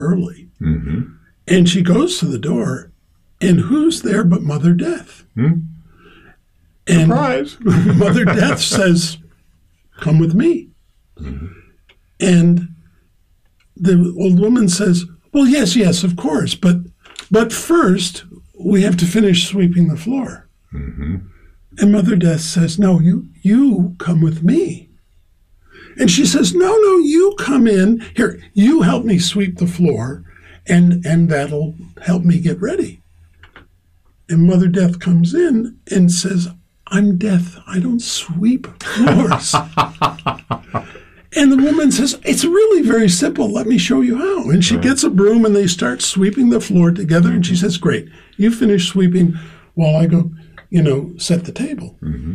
early. Mm-hmm. And she goes to the door, and who's there but Mother Death? Mm. And Surprise! Mother Death says, "Come with me." Mm-hmm. And the old woman says, "Well, yes, of course, but first we have to finish sweeping the floor." Mm-hmm. And Mother Death says, "No, you come with me." And she says, no, you come in. Here, you help me sweep the floor, and that'll help me get ready. And Mother Death comes in and says, "I'm Death. I don't sweep floors." And the woman says, "It's really very simple. Let me show you how." And she gets a broom, and they start sweeping the floor together. And she says, "Great. You finish sweeping while I go, set the table." Mm-hmm.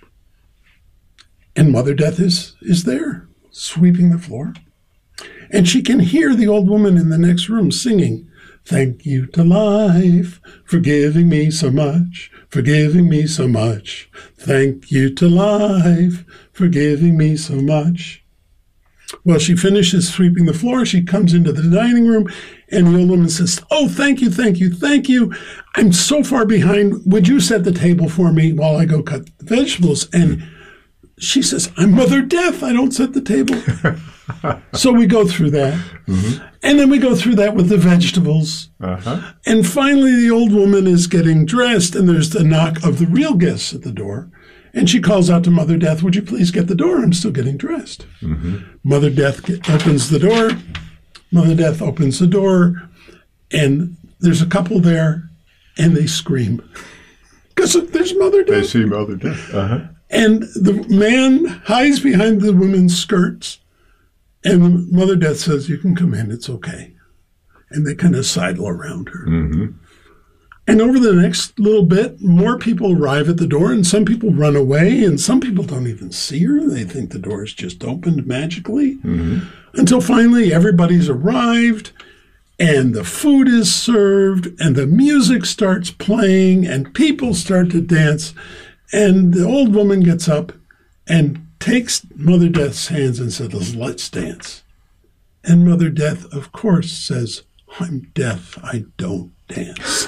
And Mother Death is there, sweeping the floor. And she can hear the old woman in the next room singing, "Thank you to life for giving me so much, for giving me so much. Thank you to life for giving me so much." Well, she finishes sweeping the floor. She comes into the dining room, and the old woman says, "Oh, thank you. I'm so far behind. Would you set the table for me while I go cut the vegetables?" And she says, "I'm Mother Death. I don't set the table." So we go through that. Mm-hmm. And then we go through that with the vegetables. Uh-huh. And finally, the old woman is getting dressed, and there's the knock of the real guests at the door. And she calls out to Mother Death, "Would you please get the door? I'm still getting dressed." Mm-hmm. Mother Death opens the door. Mother Death opens the door, and there's a couple there, and they scream. Because there's Mother Death. They see Mother Death. Uh-huh. And the man hides behind the woman's skirts, and Mother Death says, "You can come in, it's okay." And they kind of sidle around her. Mm-hmm. And over the next little bit, more people arrive at the door, and some people run away, and some people don't even see her. They think the door is just opened magically. Mm-hmm. Until finally everybody's arrived, and the food is served, and the music starts playing, and people start to dance. And the old woman gets up and takes Mother Death's hands and says, "Let's dance." And Mother Death, of course, says, "I'm Death. I don't dance."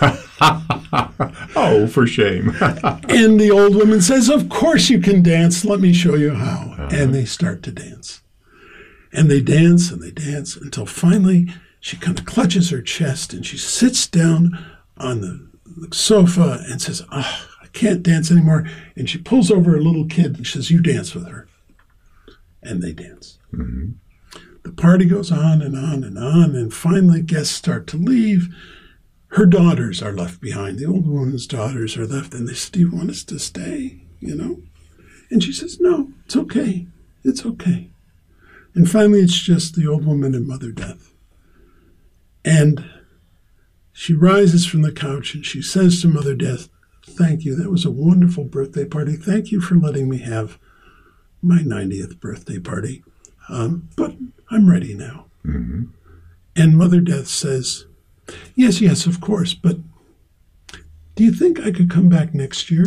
Oh, for shame. And the old woman says, "Of course you can dance. Let me show you how." Uh-huh. And they start to dance. And they dance until finally she kind of clutches her chest and she sits down on the sofa and says, "Oh, I can't dance anymore." And she pulls over a little kid and she says, "You dance with her." And they dance. Mm-hmm. The party goes on and on and on, and finally guests start to leave. Her daughters are left behind. The old woman's daughters are left, and they say, "Do you want us to stay?" And she says, "No, it's okay. It's okay." And finally it's just the old woman and Mother Death. And she rises from the couch and she says to Mother Death, "Thank you. That was a wonderful birthday party. Thank you for letting me have my 90th birthday party. But I'm ready now." Mm-hmm. And Mother Death says, yes, of course, but do you think I could come back next year?"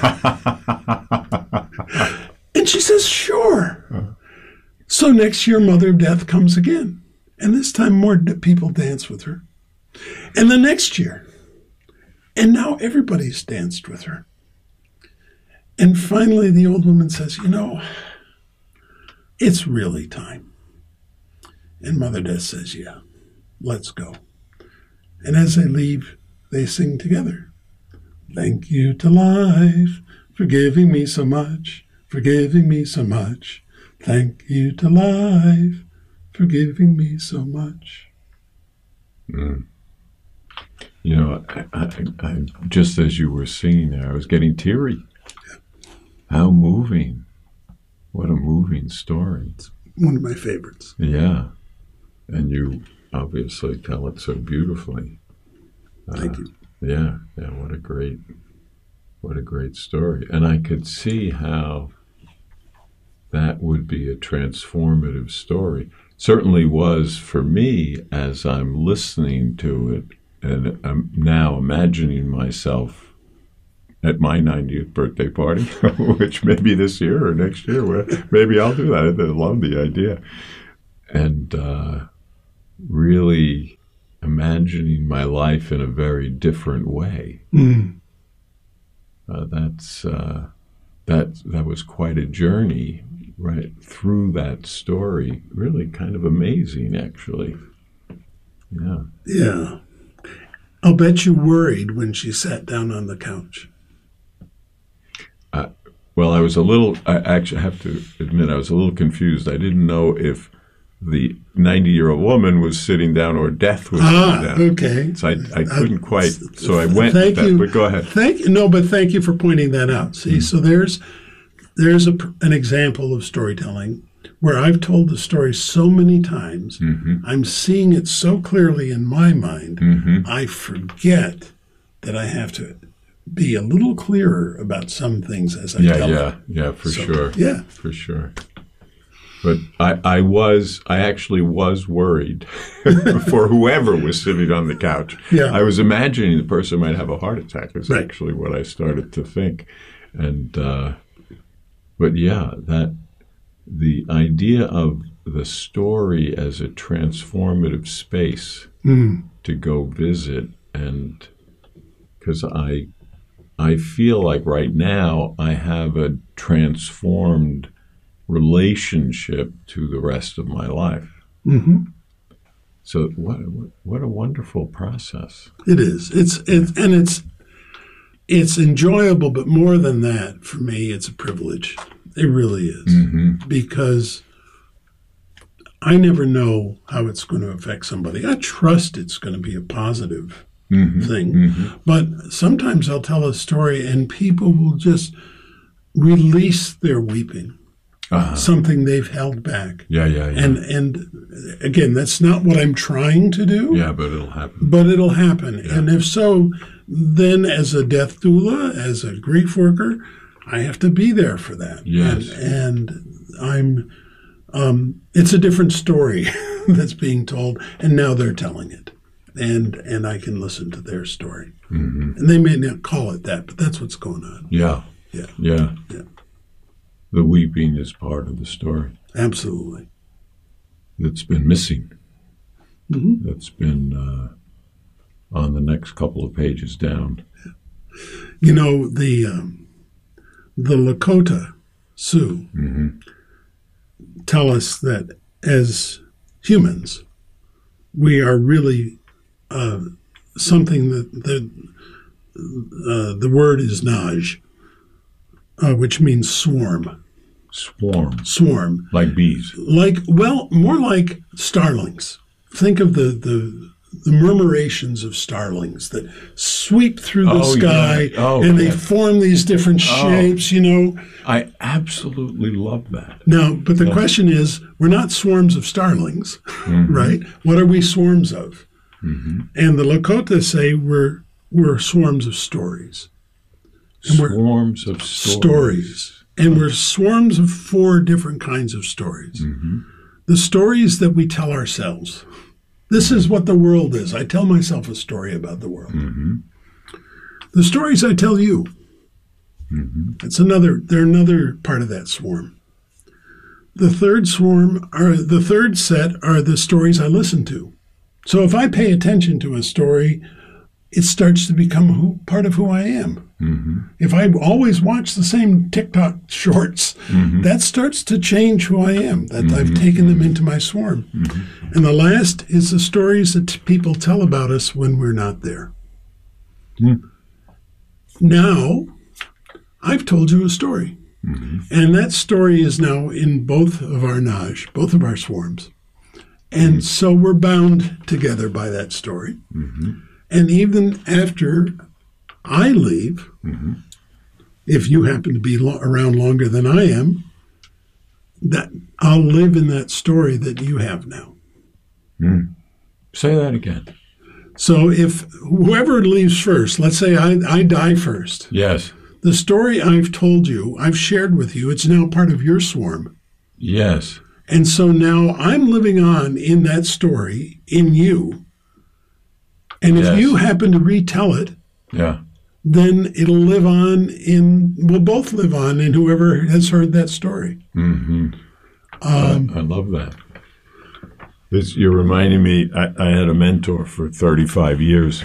And she says, "Sure." So next year, Mother Death comes again. And this time more people dance with her. And the next year. And now everybody's danced with her. And finally, the old woman says, "It's really time." And Mother Death says, "Yeah, let's go." And as they leave, they sing together. "Thank you to life for giving me so much, for giving me so much. Thank you to life for giving me so much." Mm. I just as you were singing there, I was getting teary. How moving. What a moving story. It's one of my favorites. Yeah. And you obviously tell it so beautifully. Thank you. Yeah. What a great story. And I could see how that would be a transformative story. Certainly was for me as I'm listening to it, and I'm now imagining myself at my 90th birthday party, which may be this year or next year. Maybe I'll do that. I love the idea. And really imagining my life in a very different way. That was quite a journey right through that story. Really kind of amazing, actually. Yeah. Yeah. I'll bet you worried when she sat down on the couch. Well, I actually have to admit, I was a little confused. I didn't know if the 90-year-old woman was sitting down or Death was sitting down. Okay. So I couldn't quite, so I went thank with that, you. but go ahead. Thank you for pointing that out. See, so there's an example of storytelling where I've told the story so many times, I'm seeing it so clearly in my mind, I forget that I have to be a little clearer about some things as I tell it. Yeah, for sure. Yeah. For sure. But I actually was worried for whoever was sitting on the couch. Yeah. I was imagining the person might have a heart attack. Is Right. actually what I started to think. And but yeah, that the idea of the story as a transformative space to go visit, and because I feel like right now I have a transformed relationship to the rest of my life. So what a wonderful process. It is. It's enjoyable, but more than that, for me, it's a privilege. It really is. Because I never know how it's going to affect somebody. I trust it's going to be a positive thing. But sometimes I'll tell a story and people will just release their weeping. Something they've held back. Yeah. And again, that's not what I'm trying to do. Yeah, but it'll happen. But it'll happen. Yeah. And if so, then as a death doula, as a grief worker, I have to be there for that. Yes. And I'm, it's a different story that's being told, and now they're telling it. And I can listen to their story. And they may not call it that, but that's what's going on. Yeah. The weeping is part of the story. Absolutely. That's been missing. That's been on the next couple of pages down. You know, the Lakota Sioux tell us that as humans, we are really something that the word is Naj, which means swarm. Swarm. Like bees. More like starlings. Think of the murmurations of starlings that sweep through the sky, they form these different shapes, you know. I absolutely love that. Now, but the question is, we're not swarms of starlings, right? What are we swarms of? And the Lakota say we're swarms of stories. Swarms of stories. And we're swarms of 4 different kinds of stories. The stories that we tell ourselves. This is what the world is. I tell myself a story about the world. The stories I tell you. They're another part of that swarm. The third set are the stories I listen to. So if I pay attention to a story, it starts to become part of who I am. If I always watch the same TikTok shorts, that starts to change who I am, that I've taken them into my swarm. And the last is the stories that people tell about us when we're not there. Now, I've told you a story. And that story is now in both of our Naj, both of our swarms. And so we're bound together by that story. And even after I leave, if you happen to be around longer than I am, that I'll live in that story that you have now. Say that again. So if whoever leaves first, let's say I die first. Yes. The story I've told you, I've shared with you, it's now part of your swarm. Yes. And so now I'm living on in that story, in you. And if you happen to retell it, then it'll live on we'll both live on in whoever has heard that story. I love that. You're reminding me, I had a mentor for 35 years.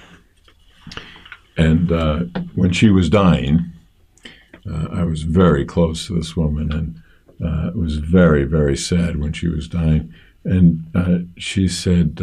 And when she was dying, I was very close to this woman, and it was very, very sad when she was dying. And she said,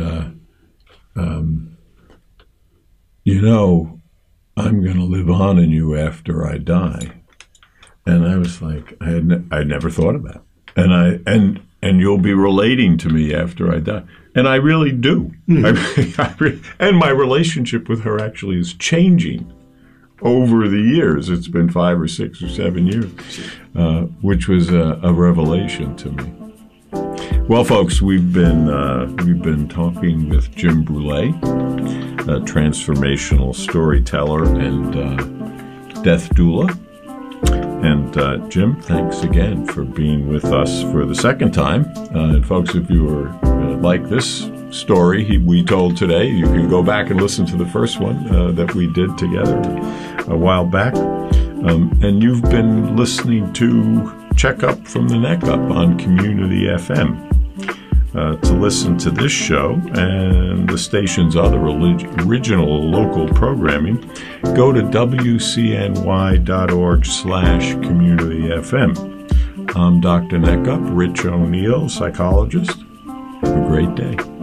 you know, I'm going to live on in you after I die. And I was like, I'd never thought of that. And you'll be relating to me after I die. And I really do. And my relationship with her actually is changing over the years. It's been 5 or 6 or 7 years, which was a revelation to me. Well, folks, we've been talking with Jim Brule, a transformational storyteller and death doula. And Jim, thanks again for being with us for the second time. And folks, if you were like this story we told today, you can go back and listen to the first one that we did together a while back. And you've been listening to Check Up from the Neck Up on Community FM. To listen to this show and the station's other original local programming, go to wcny.org/communityfm. I'm Dr. Neckup, Rich O'Neill, psychologist. Have a great day.